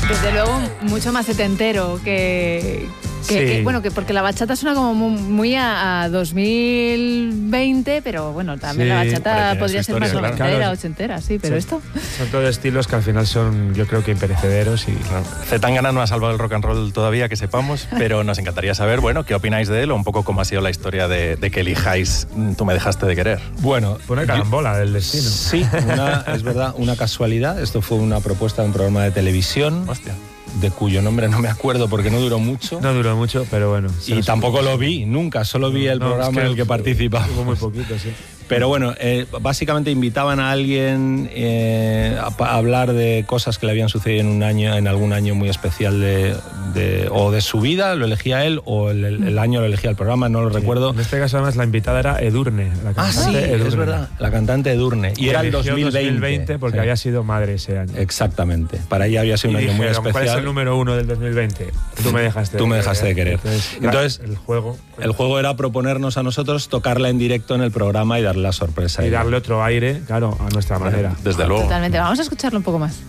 Desde luego, mucho más setentero bueno, que porque la bachata suena como muy a 2020, pero bueno, también la bachata podría ser más noventera, ochentera, sí, pero esto... Son todos estilos que al final son, yo creo que imperecederos y... Zetangana no ha salvado el rock and roll todavía, que sepamos, pero nos encantaría saber, bueno, qué opináis de él o un poco cómo ha sido la historia de que elijáis Tú me dejaste de querer. Bueno, fue una carambola del destino. Sí, es verdad, una casualidad. Esto fue una propuesta de un programa de televisión. Hostia. De cuyo nombre no me acuerdo porque no duró mucho. No duró mucho, pero bueno. Y tampoco lo vi, nunca, solo vi el programa en el que participaba. Hubo muy poquito, sí. Pero bueno, básicamente invitaban a alguien a hablar de cosas que le habían sucedido en algún año muy especial o de su vida, lo elegía él, o el año lo elegía el programa, no lo recuerdo. En este caso además la invitada era Edurne, la cantante Edurne. Es verdad, la cantante Edurne. Y era el 2020 porque había sido madre ese año. Exactamente, para ella había sido un año muy especial. ¿Cuál es el número 1 del 2020? Tú me dejaste de querer. Entonces el juego era proponernos a nosotros tocarla en directo en el programa y darle la sorpresa. Y darle otro aire, claro, a nuestra manera. Desde luego. Totalmente. Vamos a escucharlo un poco más.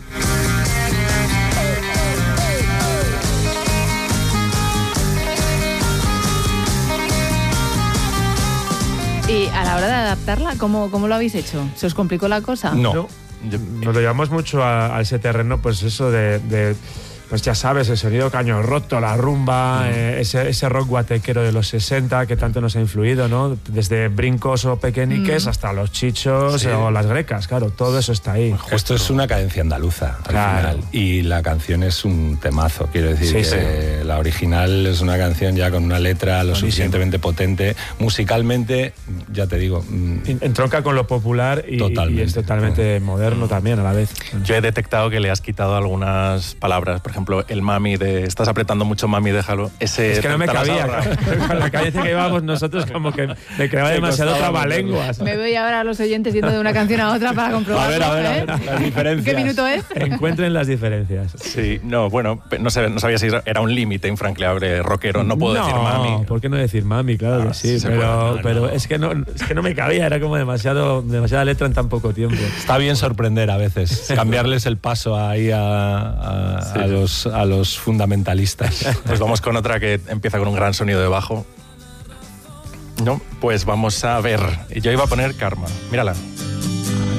Y a la hora de adaptarla, ¿cómo lo habéis hecho? ¿Se os complicó la cosa? No. Nos lo llevamos mucho a ese terreno, pues eso de pues ya sabes, el sonido caño roto, la rumba, ese rock guatequero de los 60 que tanto nos ha influido, ¿no? Desde brincos o pequeñiques hasta los chichos o las grecas, claro, todo eso está ahí. Esto es una cadencia andaluza, al final, y la canción es un temazo, quiero decir que la original es una canción ya con una letra lo suficientemente potente, musicalmente, ya te digo... entronca con lo popular y es totalmente moderno también a la vez. Yo he detectado que le has quitado algunas palabras, por ejemplo, el mami de estás apretando mucho, mami, déjalo. Es que no me cabía. Con la cadencia que llevábamos nosotros, como que me creaba demasiado trabalenguas. Me voy ahora a los oyentes yendo de una canción a otra para comprobarlo. A ver, las diferencias. ¿Qué minuto es? Encuentren las diferencias. Sí, no, bueno, no sabía si era un límite infranqueable rockero. No puedo decir mami. No, ¿por qué no decir mami? Claro que sí, pero es que no me cabía. Era como demasiada letra en tan poco tiempo. Está bien sorprender a veces, cambiarles el paso ahí a los fundamentalistas. Pues vamos con otra que empieza con un gran sonido de bajo. No, pues vamos a ver. Yo iba a poner Karma. Mírala.